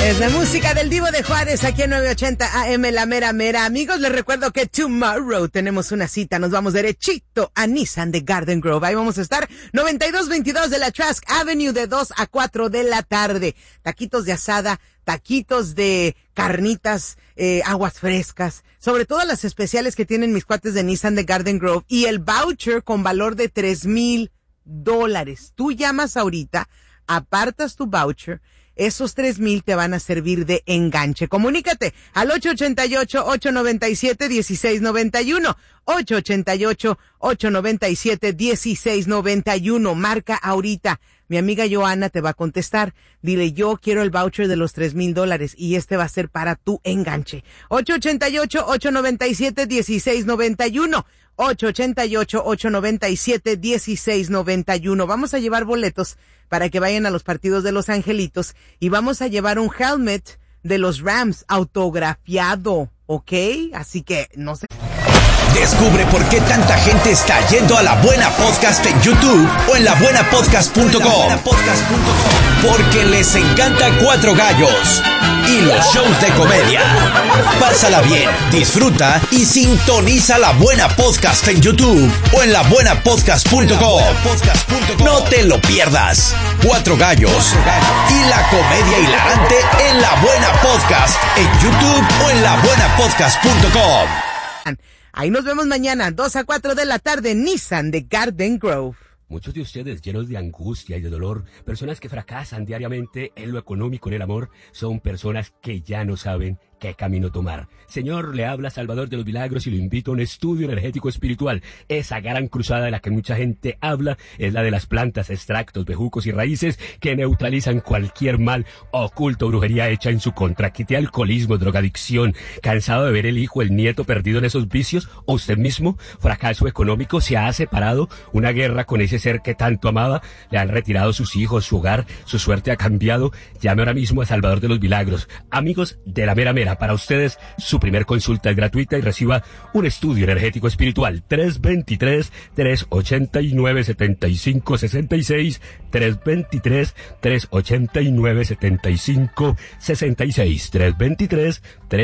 Es la música del Divo de Juárez aquí en 980 AM, la mera mera. Amigos, les recuerdo que tomorrow tenemos una cita. Nos vamos derechito a Nissan de Garden Grove. Ahí vamos a estar 9222 de la Trask Avenue de 2 a 4 de la tarde. Taquitos de asada, taquitos de carnitas, aguas frescas, sobre todo las especiales que tienen mis cuates de Nissan de Garden Grove y el voucher con valor de $3,000. Tú llamas ahorita, apartas tu voucher. Esos $3,000 te van a servir de enganche. Comunícate al 888-897-1691. 888-897-1691. Marca ahorita. Mi amiga Joana te va a contestar. Dile, yo quiero el voucher de los $3,000 y este va a ser para tu enganche. 888-897-1691. 888-897-1691. Vamos a llevar boletos para que vayan a los partidos de Los Angelitos y vamos a llevar un helmet de los Rams autografiado, ¿ok? Así que no sé. Descubre por qué tanta gente está yendo a La Buena Podcast en YouTube o en labuenapodcast.com. Porque les encanta Cuatro Gallos y los shows de comedia. Pásala bien, disfruta y sintoniza La Buena Podcast en YouTube o en labuenapodcast.com. No te lo pierdas. Cuatro Gallos y la comedia hilarante en La Buena Podcast en YouTube o en labuenapodcast.com. Ahí nos vemos mañana, 2 a 4 de la tarde, Nissan de Garden Grove. Muchos de ustedes llenos de angustia y de dolor, personas que fracasan diariamente en lo económico, en el amor, son personas que ya no saben qué camino tomar. Señor, le habla Salvador de los Milagros y lo invito a un estudio energético espiritual. Esa gran cruzada de la que mucha gente habla es la de las plantas, extractos, bejucos y raíces que neutralizan cualquier mal oculto o brujería hecha en su contra. Quite alcoholismo, drogadicción, cansado de ver el hijo, el nieto perdido en esos vicios, o usted mismo, fracaso económico, se ha separado, una guerra con ese ser que tanto amaba, le han retirado sus hijos, su hogar, su suerte ha cambiado. Llame ahora mismo a Salvador de los Milagros. Amigos de la mera mera, para ustedes su primer consulta es gratuita y reciba un estudio energético espiritual. 323-389-7566, 323-389-7566,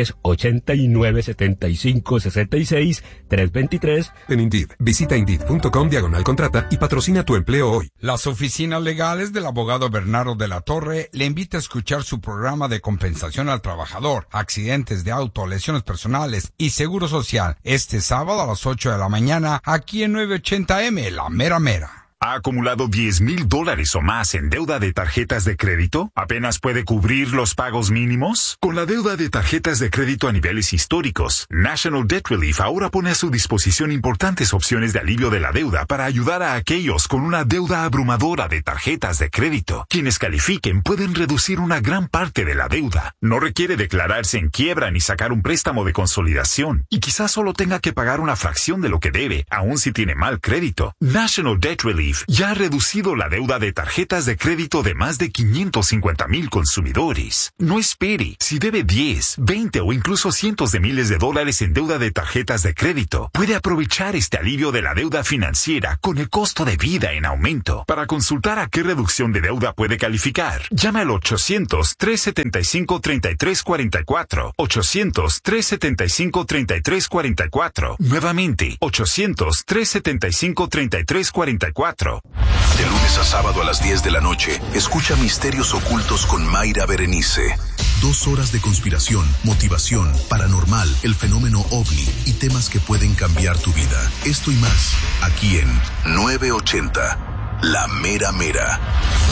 323-389-7566, 323. En Indeed, visita Indeed.com/contrata y patrocina tu empleo hoy. Las oficinas legales del abogado Bernardo de la Torre le invita a escuchar su programa de compensación al trabajador, accidentes de auto, lesiones personales y seguro social este sábado a las 8 de la mañana aquí en 980M, La Mera Mera. ¿Ha acumulado $10,000 o más en deuda de tarjetas de crédito? ¿Apenas puede cubrir los pagos mínimos? Con la deuda de tarjetas de crédito a niveles históricos, National Debt Relief ahora pone a su disposición importantes opciones de alivio de la deuda para ayudar a aquellos con una deuda abrumadora de tarjetas de crédito. Quienes califiquen pueden reducir una gran parte de la deuda. No requiere declararse en quiebra ni sacar un préstamo de consolidación. Y quizás solo tenga que pagar una fracción de lo que debe, aun si tiene mal crédito. National Debt Relief ya ha reducido la deuda de tarjetas de crédito de más de 550,000 consumidores. No espere. Si debe 10, 20 o incluso cientos de miles de dólares en deuda de tarjetas de crédito, puede aprovechar este alivio de la deuda financiera con el costo de vida en aumento. Para consultar a qué reducción de deuda puede calificar, llame al 800-375-3344. 800-375-3344. Nuevamente, 800-375-3344. De lunes a sábado a las 10 de la noche, escucha Misterios Ocultos con Mayra Berenice. 2 horas de conspiración, motivación, paranormal, el fenómeno OVNI y temas que pueden cambiar tu vida. Esto y más, aquí en 980, La Mera Mera.